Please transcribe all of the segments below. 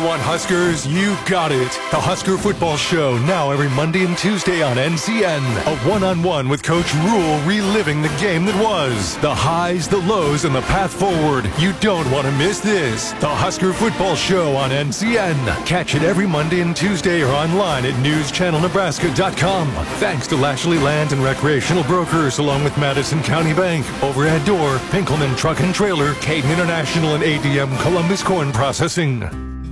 want Huskers? You got it. The Husker Football Show, now every Monday and Tuesday on NCN. A one-on-one with Coach Rule, reliving the game that was. The highs, the lows, and the path forward. You don't want to miss this. The Husker Football Show on NCN. Catch it every Monday and Tuesday or online at newschannelnebraska.com. Thanks to Lashley Land and Recreational Brokers, along with Madison County Bank, Overhead Door, Pinkelman Truck and Trailer, Caden International, and ADM Columbus Corn Processing.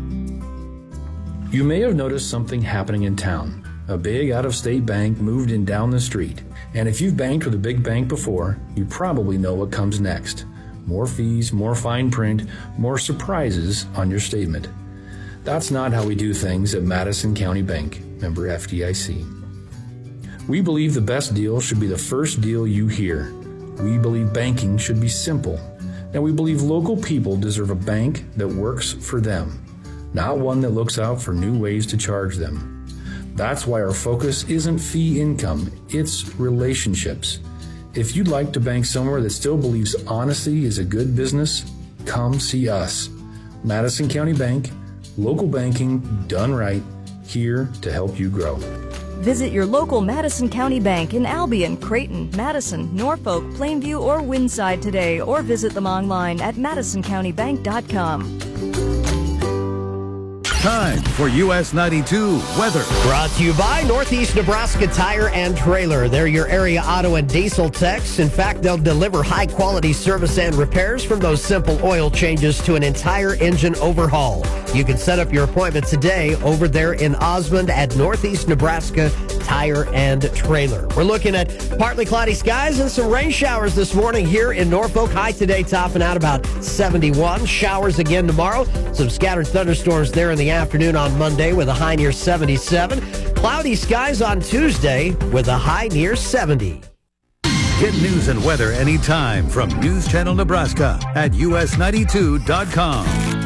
You may have noticed something happening in town. A big out-of-state bank moved in down the street. And if you've banked with a big bank before, you probably know what comes next. More fees, more fine print, more surprises on your statement. That's not how we do things at Madison County Bank, member FDIC. We believe the best deal should be the first deal you hear. We believe banking should be simple. And we believe local people deserve a bank that works for them, not one that looks out for new ways to charge them. That's why our focus isn't fee income, it's relationships. If you'd like to bank somewhere that still believes honesty is a good business, come see us. Madison County Bank, local banking done right, here to help you grow. Visit your local Madison County Bank in Albion, Creighton, Madison, Norfolk, Plainview, or Windside today, or visit them online at madisoncountybank.com. Time for US 92 weather. Brought to you by Northeast Nebraska Tire and Trailer. They're your area auto and diesel techs. In fact, they'll deliver high-quality service and repairs, from those simple oil changes to an entire engine overhaul. You can set up your appointment today over there in Osmond at Northeast Nebraska Tire and Trailer. We're looking at partly cloudy skies and some rain showers this morning here in Norfolk. High today topping out about 71. Showers again tomorrow. Some scattered thunderstorms there in the afternoon on Monday with a high near 77. Cloudy skies on Tuesday with a high near 70. Get news and weather anytime from News Channel Nebraska at us92.com.